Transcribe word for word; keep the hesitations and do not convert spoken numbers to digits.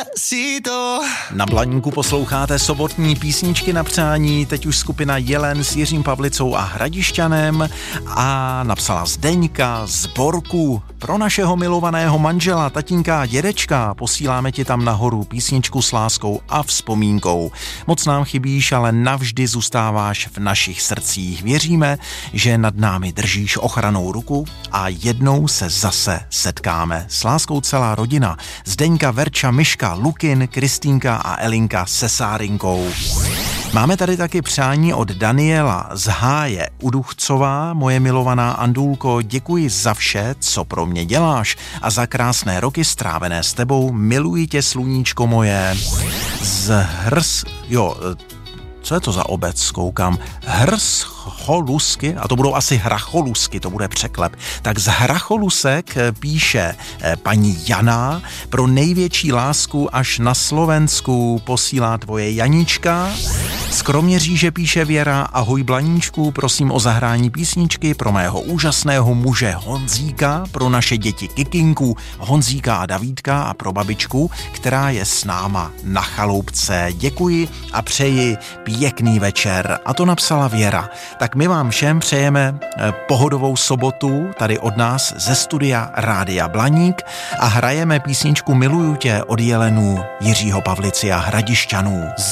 Despacito. Na Blaníku posloucháte sobotní písničky na přání, teď už skupina Jelen s Jiřím Pavlicou a Hradišťanem a napsala Zdeňka z Borku. Pro našeho milovaného manžela, tatínka a dědečka posíláme ti tam nahoru písničku s láskou a vzpomínkou. Moc nám chybíš, ale navždy zůstáváš v našich srdcích. Věříme, že nad námi držíš ochranou ruku a jednou se zase setkáme. S láskou celá rodina. Zdeňka, Verča, Myška, Lukin, Kristýnka a Elinka se Sárinkou. Máme tady taky přání od Daniela z Háje Uduchcová. Moje milovaná Andulko, děkuji za vše, co pro mě děláš a za krásné roky strávené s tebou. Miluji tě, sluníčko moje. Z Hrs... Jo... Co je to za obec, koukám? Hrcholusky, a to budou asi Hracholusky, to bude překlep. Tak z Hracholusek píše paní Jana, pro největší lásku až na Slovensku posílá tvoje Janička. Z Kroměříže píše Věra, ahoj Blaníčku, prosím o zahrání písničky pro mého úžasného muže Honzíka, pro naše děti Kikinku, Honzíka a Davídka a pro babičku, která je s náma na chaloupce. Děkuji a přeji pěkný večer. A to napsala Věra. Tak my vám všem přejeme pohodovou sobotu tady od nás ze studia Rádia Blaník a hrajeme písničku Miluju tě od Jelenů, Jiřího Pavlici a Hradišťanů.